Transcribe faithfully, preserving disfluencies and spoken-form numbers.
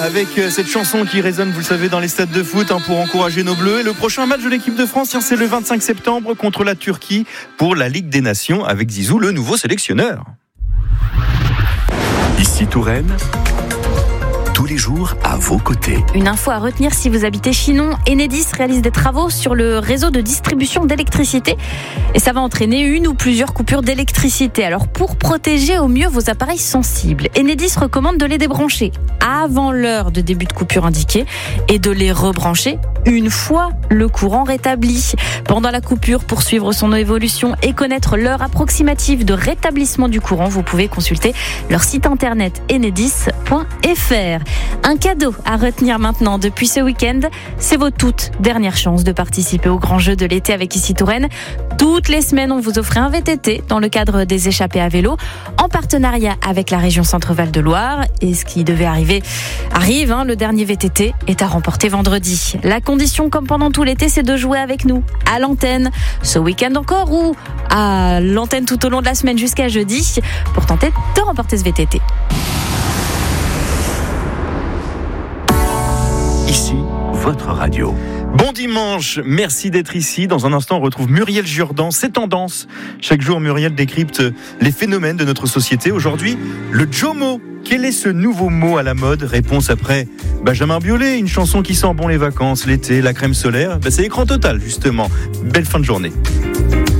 avec cette chanson qui résonne, vous le savez, dans les stades de foot hein, pour encourager nos Bleus. Et le prochain match de l'équipe de France, tiens, c'est le vingt-cinq septembre contre la Turquie pour la Ligue des Nations avec Zizou, le nouveau sélectionneur. Ici Touraine, tous les jours à vos côtés. Une info à retenir si vous habitez Chinon, Enedis réalise des travaux sur le réseau de distribution d'électricité et ça va entraîner une ou plusieurs coupures d'électricité. Alors pour protéger au mieux vos appareils sensibles, Enedis recommande de les débrancher avant l'heure de début de coupure indiquée et de les rebrancher une fois le courant rétabli. Pendant la coupure, pour suivre son évolution et connaître l'heure approximative de rétablissement du courant, vous pouvez consulter leur site internet enedis point f r. Un cadeau à retenir maintenant depuis ce week-end, c'est votre toute dernière chance de participer au grand jeu de l'été avec Ici Touraine. Toutes les semaines, on vous offre un V T T dans le cadre des échappées à vélo, en partenariat avec la région Centre-Val de Loire. Et ce qui devait arriver arrive, hein, le dernier V T T est à remporter vendredi. La condition, comme pendant tout l'été, c'est de jouer avec nous, à l'antenne, ce week-end encore, ou à l'antenne tout au long de la semaine jusqu'à jeudi, pour tenter de remporter ce V T T. Ici, votre radio. Bon dimanche, merci d'être ici. Dans un instant, on retrouve Muriel Jourdan, C'est Tendance. Chaque jour, Muriel décrypte les phénomènes de notre société. Aujourd'hui, le Jomo. Quel est ce nouveau mot à la mode ? Réponse après Benjamin Biolay, une chanson qui sent bon les vacances, l'été, la crème solaire. Ben c'est écran total, justement. Belle fin de journée.